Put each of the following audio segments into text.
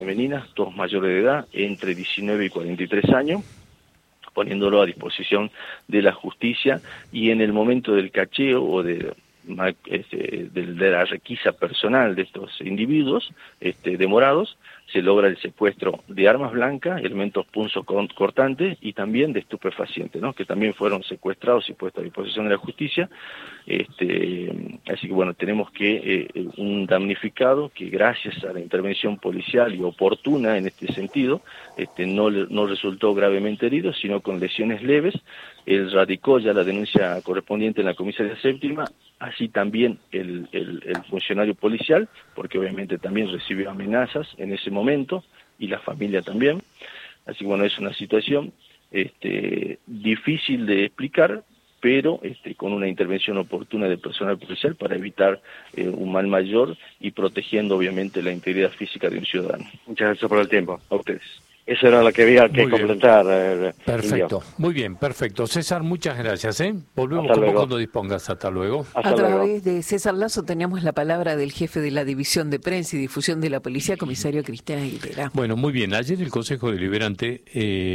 femeninas, todos mayores de edad, entre 19 y 43 años, poniéndolo a disposición de la justicia, y en el momento del cacheo o de la requisa personal de estos individuos demorados, se logra el secuestro de armas blancas, elementos punzocortantes y también de estupefacientes, ¿no?, que también fueron secuestrados y puestos a disposición de la justicia. Así que bueno, tenemos que un damnificado que gracias a la intervención policial y oportuna en este sentido, no resultó gravemente herido, sino con lesiones leves. Él radicó ya la denuncia correspondiente en la comisaría séptima, así también el funcionario policial, porque obviamente también recibió amenazas en ese momento, y la familia también. Así que bueno, es una situación difícil de explicar, pero con una intervención oportuna del personal policial para evitar un mal mayor y protegiendo obviamente la integridad física de un ciudadano. Muchas gracias por el tiempo. A ustedes. Eso era lo que había que Muy bien. completar. Perfecto, Indio. muy bien, perfecto. César, muchas gracias. Volvemos Hasta con vos luego. cuando dispongas. Hasta luego. Hasta A luego. través de César Lazo teníamos la palabra del jefe de la División de Prensa y Difusión de la Policía, comisario Cristian Aguilera. Bueno, muy bien. Ayer el Consejo Deliberante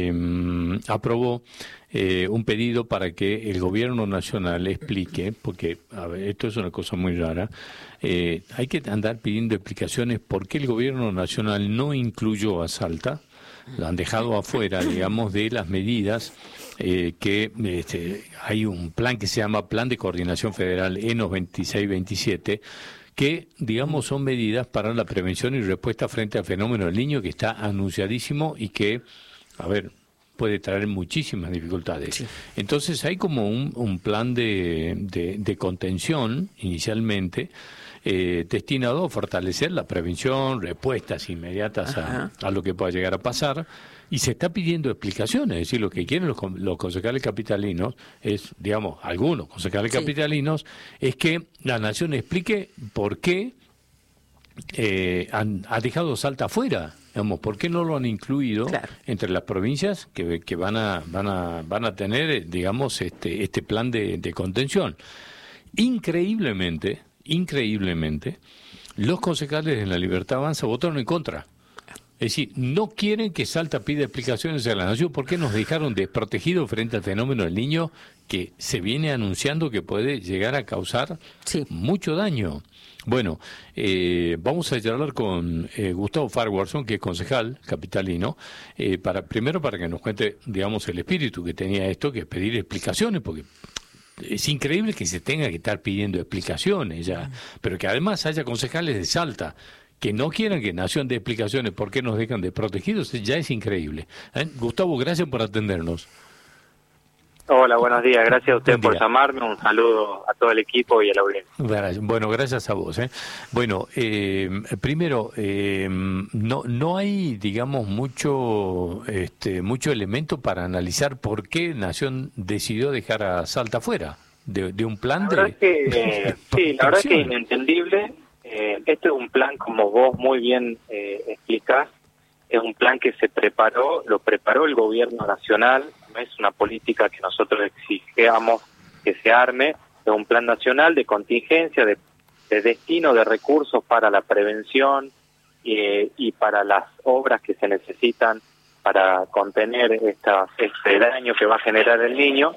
aprobó un pedido para que el Gobierno Nacional explique, porque a ver, esto es una cosa muy rara, hay que andar pidiendo explicaciones por qué el Gobierno Nacional no incluyó a Salta, lo han dejado afuera, digamos, de las medidas que hay un plan que se llama Plan de Coordinación Federal ENOS 2627, que, digamos, son medidas para la prevención y respuesta frente al fenómeno del Niño, que está anunciadísimo y que, a ver, puede traer muchísimas dificultades. Sí. Entonces hay como un plan de contención inicialmente, destinado a fortalecer la prevención, respuestas inmediatas a lo que pueda llegar a pasar, y se está pidiendo explicaciones. Es decir, lo que quieren los concejales capitalinos es, digamos, algunos concejales capitalinos, es que la Nación explique por qué ha dejado Salta afuera. Digamos, ¿por qué no lo han incluido entre las provincias que van a tener, digamos, este plan de contención? Increíblemente, los concejales de La Libertad Avanza votaron en contra. Es decir, no quieren que Salta pida explicaciones a la Nación. ¿Por qué nos dejaron desprotegidos frente al fenómeno del Niño que se viene anunciando que puede llegar a causar mucho daño? Bueno, vamos a charlar con Gustavo Farquharson, que es concejal capitalino, primero para que nos cuente, digamos, el espíritu que tenía esto, que es pedir explicaciones, porque es increíble que se tenga que estar pidiendo explicaciones ya, pero que además haya concejales de Salta que no quieran que Nación dé explicaciones por qué nos dejan desprotegidos, ya es increíble. Gustavo, gracias por atendernos. Hola, buenos días. Gracias a usted por llamarme. Un saludo a todo el equipo y a la audiencia. Bueno, gracias a vos. Bueno, primero, no hay, digamos, mucho elemento para analizar por qué Nación decidió dejar a Salta fuera de un plan la verdad es que es inentendible. Este es un plan, como vos muy bien explicás, es un plan que lo preparó el gobierno nacional, no es una política que nosotros exigíamos que se arme, es un plan nacional de contingencia, de destino de recursos para la prevención y para las obras que se necesitan para contener este daño que va a generar el niño.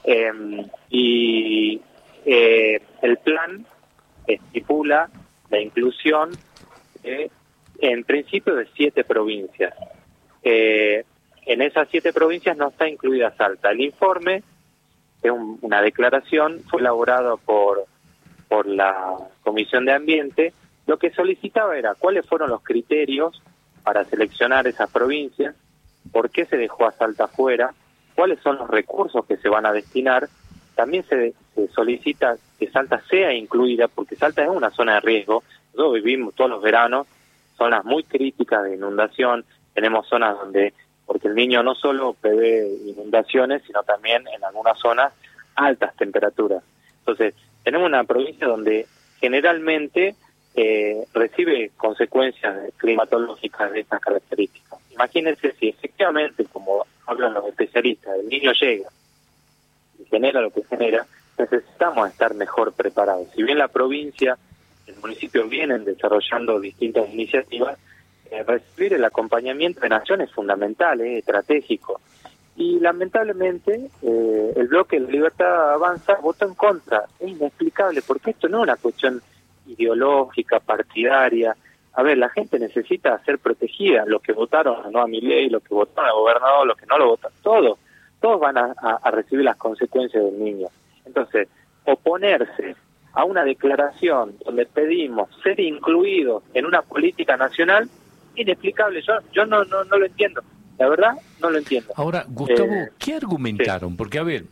El plan estipula la inclusión en principio de 7 provincias. En esas 7 provincias no está incluida Salta. El informe, es una declaración, fue elaborado por la Comisión de Ambiente. Lo que solicitaba era cuáles fueron los criterios para seleccionar esas provincias, por qué se dejó a Salta fuera, cuáles son los recursos que se van a destinar. También se solicita que Salta sea incluida, porque Salta es una zona de riesgo. Nosotros vivimos todos los veranos zonas muy críticas de inundación, tenemos zonas donde, porque el niño no solo prevé inundaciones, sino también en algunas zonas altas temperaturas. Entonces, tenemos una provincia donde generalmente recibe consecuencias climatológicas de estas características. Imagínense si efectivamente, como hablan los especialistas, el niño llega y genera lo que genera, necesitamos estar mejor preparados. Si bien la provincia, el municipio vienen desarrollando distintas iniciativas, recibir el acompañamiento de Nación es fundamental, es estratégico. Y lamentablemente el bloque de Libertad Avanza votó en contra. Es inexplicable, porque esto no es una cuestión ideológica, partidaria. A ver, la gente necesita ser protegida. Los que votaron no a Milei, los que votaron al gobernador, los que no lo votaron, todos van a recibir las consecuencias del niño. Entonces, oponerse a una declaración donde pedimos ser incluidos en una política nacional, inexplicable. Yo no lo entiendo. La verdad, no lo entiendo. Ahora, Gustavo, ¿qué argumentaron? Sí. Porque, a ver,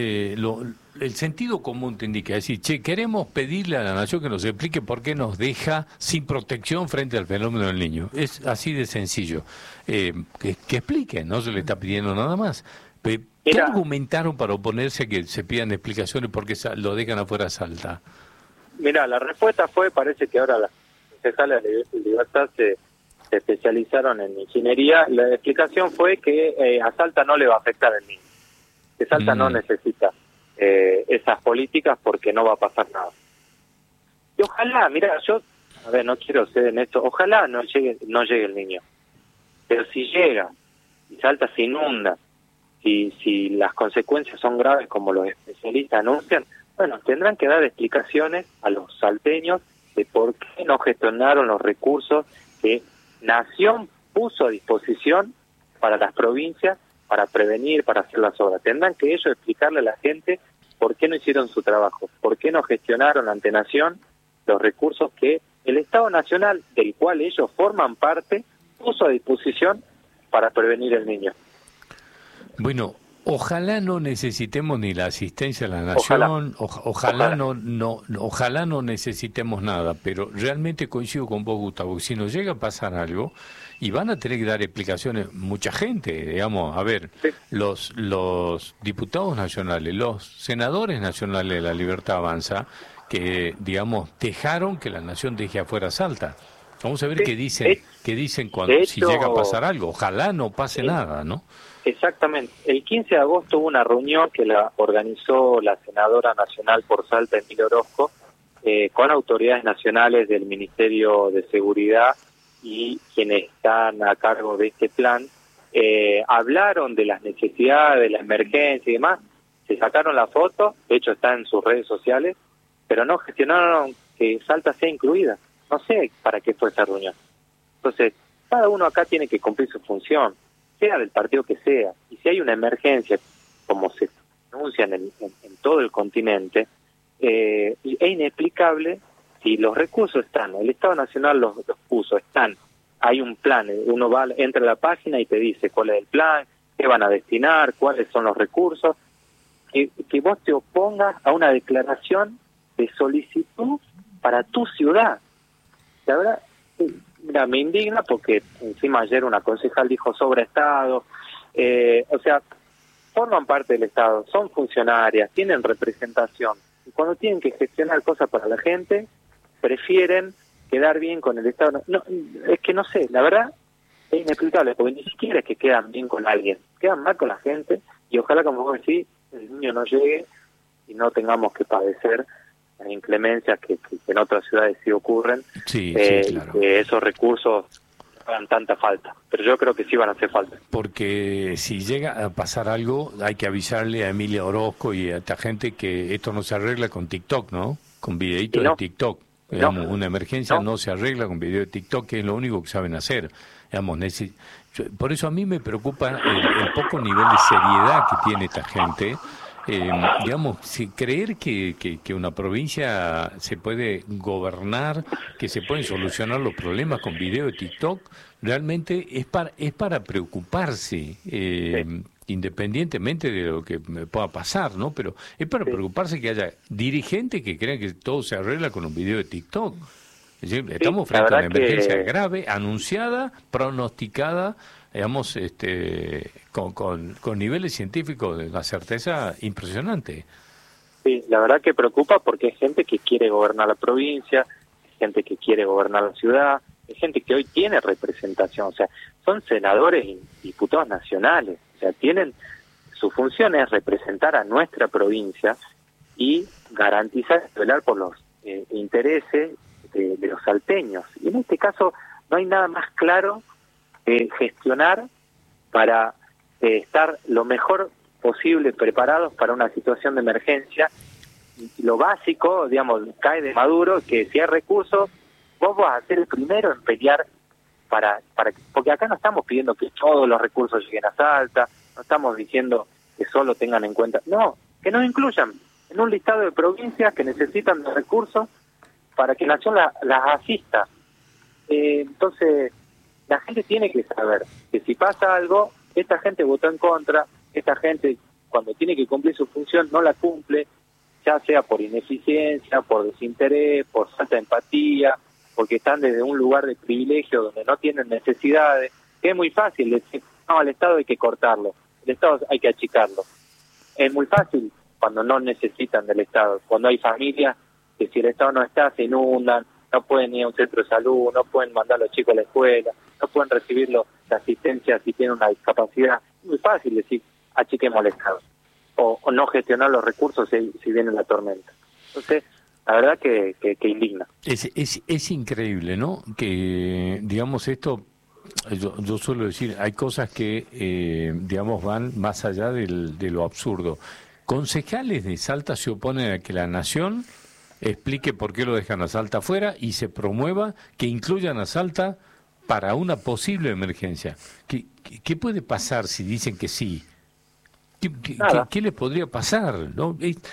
el sentido común te indica, es decir, che, queremos pedirle a la Nación que nos explique por qué nos deja sin protección frente al fenómeno del niño. Es así de sencillo. Que expliquen, no se le está pidiendo nada más. ¿Qué argumentaron para oponerse a que se pidan explicaciones por qué lo dejan afuera Salta? Mira, la respuesta fue, parece que ahora las concejales de Libertad se especializaron en ingeniería. La explicación fue que a Salta no le va a afectar el niño, que Salta no necesita esas políticas porque no va a pasar nada. Y ojalá, mira, yo, a ver, no quiero ser en esto, ojalá no llegue el niño, pero si llega y Salta se inunda, si las consecuencias son graves como los especialistas anuncian, bueno, tendrán que dar explicaciones a los salteños de por qué no gestionaron los recursos que Nación puso a disposición para las provincias, para prevenir, para hacer las obras. Tendrán que ellos explicarle a la gente por qué no hicieron su trabajo, por qué no gestionaron ante Nación los recursos que el Estado Nacional, del cual ellos forman parte, puso a disposición para prevenir el niño. Bueno, ojalá no necesitemos ni la asistencia de la Nación, ojalá no necesitemos nada, pero realmente coincido con vos, Gustavo, que si nos llega a pasar algo, y van a tener que dar explicaciones mucha gente, digamos, a ver, sí. los diputados nacionales, los senadores nacionales de la Libertad Avanza, que, digamos, dejaron que la Nación deje afuera Salta. Vamos a ver qué dicen cuando si llega a pasar algo. Ojalá no pase nada, ¿no? Exactamente. El 15 de agosto hubo una reunión que la organizó la senadora nacional por Salta, Emilia Orozco, con autoridades nacionales del Ministerio de Seguridad y quienes están a cargo de este plan. Hablaron de las necesidades, de la emergencia y demás. Se sacaron la foto, de hecho está en sus redes sociales, pero no gestionaron que Salta sea incluida. No sé para qué fue esa reunión. Entonces, cada uno acá tiene que cumplir su función, sea del partido que sea. Y si hay una emergencia, como se anuncia en todo el continente, es inexplicable si los recursos están, el Estado Nacional los puso, están, hay un plan, uno entra a la página y te dice cuál es el plan, qué van a destinar, cuáles son los recursos, que vos te opongas a una declaración de solicitud para tu ciudad. La verdad, mira, me indigna porque encima ayer una concejal dijo sobre Estado, o sea, forman parte del Estado, son funcionarias, tienen representación, y cuando tienen que gestionar cosas para la gente, prefieren quedar bien con el Estado. No, es que no sé, la verdad es inexplicable, porque ni siquiera es que quedan bien con alguien, quedan mal con la gente, y ojalá, como vos decís, el niño no llegue y no tengamos que padecer las inclemencias que en otras ciudades sí ocurren, sí, claro. Que esos recursos hagan tanta falta, pero yo creo que sí van a hacer falta. Porque si llega a pasar algo, hay que avisarle a Emilia Orozco y a esta gente que esto no se arregla con TikTok, ¿no? Con videitos de TikTok. Digamos, una emergencia no se arregla con video de TikTok, que es lo único que saben hacer. Digamos, por eso a mí me preocupa el poco nivel de seriedad que tiene esta gente. Digamos, creer que una provincia se puede gobernar, que se pueden solucionar los problemas con video de TikTok, realmente es para preocuparse, independientemente de lo que me pueda pasar, ¿no? Pero es para preocuparse que haya dirigentes que crean que todo se arregla con un video de TikTok. Es decir, estamos frente a una emergencia grave, anunciada, pronosticada, digamos, con niveles científicos de una certeza impresionante. Sí, la verdad que preocupa porque hay gente que quiere gobernar la provincia, hay gente que quiere gobernar la ciudad, hay gente que hoy tiene representación, o sea, son senadores y diputados nacionales, o sea, su función es representar a nuestra provincia y garantizar, velar por los intereses de los salteños. Y en este caso, no hay nada más claro que gestionar para estar lo mejor posible preparados para una situación de emergencia. Y lo básico, digamos, cae de Maduro, que si hay recursos, vos vas a ser el primero en pelear para porque acá no estamos pidiendo que todos los recursos lleguen a Salta, no estamos diciendo que solo tengan en cuenta, no, que nos incluyan en un listado de provincias que necesitan de recursos para que Nación las asista. Entonces, la gente tiene que saber que si pasa algo, esta gente votó en contra, esta gente cuando tiene que cumplir su función no la cumple, ya sea por ineficiencia, por desinterés, por falta de empatía, porque están desde un lugar de privilegio donde no tienen necesidades, que es muy fácil decir, no, al Estado hay que cortarlo, el Estado hay que achicarlo. Es muy fácil cuando no necesitan del Estado, cuando hay familias que si el Estado no está se inundan, no pueden ir a un centro de salud, no pueden mandar a los chicos a la escuela, no pueden recibir la asistencia si tienen una discapacidad. Es muy fácil decir, achiquemos el Estado, o no gestionar los recursos si viene la tormenta. Entonces, la verdad que indigna. Es increíble, ¿no? Que, digamos, esto, yo suelo decir, hay cosas que, digamos, van más allá de lo absurdo. Concejales de Salta se oponen a que la Nación explique por qué lo dejan a Salta afuera y se promueva que incluyan a Salta para una posible emergencia. ¿Qué puede pasar si dicen que sí? ¿Qué les podría pasar? ¿No?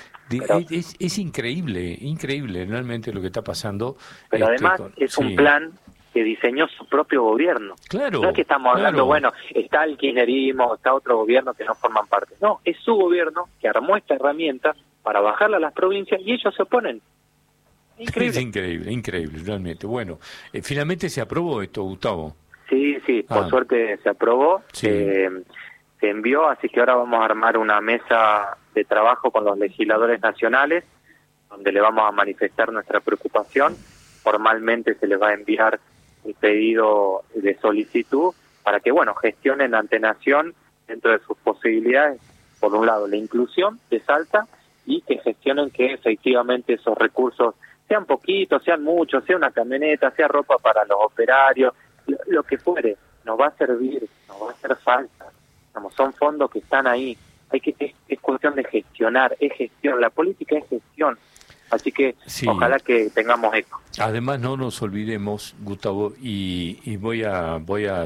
Es increíble realmente lo que está pasando. Pero además es un plan que diseñó su propio gobierno. Claro. No es que estamos hablando, bueno, está el kirchnerismo, está otro gobierno que no forman parte. No, es su gobierno que armó esta herramienta para bajarla a las provincias y ellos se oponen. Increíble. Es increíble, realmente. Bueno, finalmente se aprobó esto, Gustavo. Sí, por suerte se aprobó. Sí. Se envió, así que ahora vamos a armar una mesa de trabajo con los legisladores nacionales, donde le vamos a manifestar nuestra preocupación. Formalmente se les va a enviar el pedido de solicitud para que, gestionen ante Nación, dentro de sus posibilidades, por un lado, la inclusión de Salta y que gestionen que efectivamente esos recursos sean poquitos, sean muchos, sea una camioneta, sea ropa para los operarios, lo que fuere, nos va a servir, nos va a hacer falta. Son fondos que están ahí, es cuestión de gestionar, es gestión, la política es gestión, así que sí. Ojalá que tengamos eco. Además no nos olvidemos, Gustavo, y voy a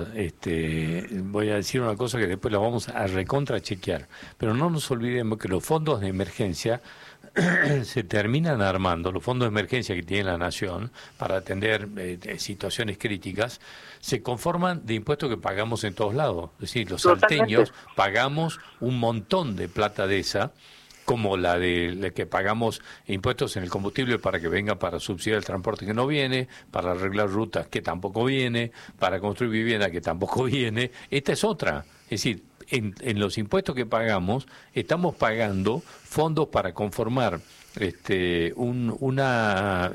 decir una cosa que después la vamos a recontrachequear, pero no nos olvidemos que los fondos de emergencia se terminan armando, los fondos de emergencia que tiene la Nación para atender situaciones críticas, se conforman de impuestos que pagamos en todos lados. Es decir, los salteños pagamos un montón de plata de esa, como la que pagamos impuestos en el combustible para que venga para subsidiar el transporte que no viene, para arreglar rutas que tampoco viene, para construir vivienda que tampoco viene. Esta es otra. Es decir, en los impuestos que pagamos estamos pagando fondos para conformar una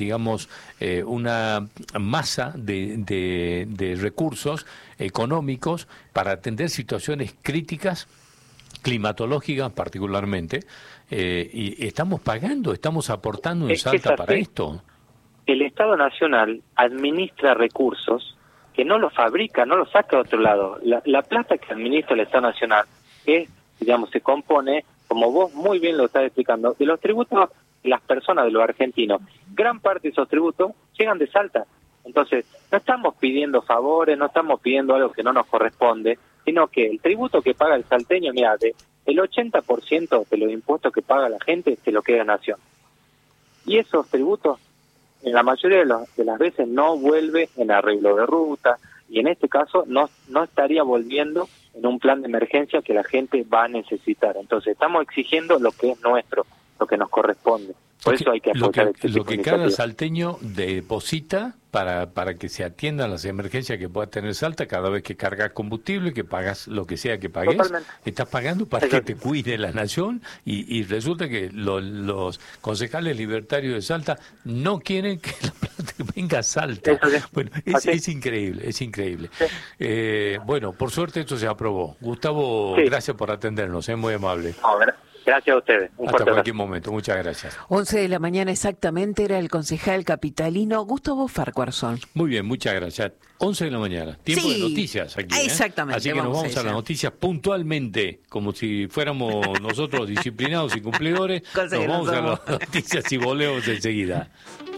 masa de recursos económicos para atender situaciones críticas climatológicas particularmente, y estamos aportando en Salta para esto. El Estado Nacional administra recursos que no los fabrica, no los saca de otro lado. La plata que administra el Estado Nacional se compone, como vos muy bien lo estás explicando, de los tributos de las personas, de los argentinos. Gran parte de esos tributos llegan de Salta. Entonces, no estamos pidiendo favores, no estamos pidiendo algo que no nos corresponde, sino que el tributo que paga el salteño, el 80% de los impuestos que paga la gente se lo queda Nación. Y esos tributos, en la mayoría de las veces, no vuelve en arreglo de ruta, y en este caso no estaría volviendo en un plan de emergencia que la gente va a necesitar. Entonces, estamos exigiendo lo que es nuestro, lo que nos corresponde. Por eso hay que apoyar lo que cada salteño deposita para que se atiendan las emergencias que pueda tener Salta cada vez que cargas combustible, que pagas lo que sea que pagues. Totalmente. Estás pagando para que te cuide la Nación, y resulta que los concejales libertarios de Salta no quieren que la plata venga a Salta. Bueno, es increíble, es increíble. Sí. Bueno, por suerte esto se aprobó. Gustavo, sí. Gracias por atendernos, es muy amable. Gracias a ustedes. Un Hasta fuerte cualquier abrazo. momento. Muchas gracias. 11 de la mañana exactamente era el concejal capitalino Gustavo Farquharson. Muy bien, muchas gracias. 11 de la mañana. Tiempo Sí, de noticias aquí. exactamente, Así que nos vamos a vamos a ella. las noticias puntualmente, como si fuéramos nosotros disciplinados y cumplidores. Cosa Nos que no vamos a somos. las noticias y volvemos enseguida.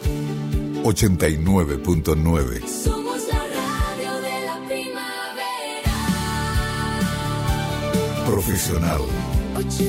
89.9. Somos la radio de la primavera. Profesional.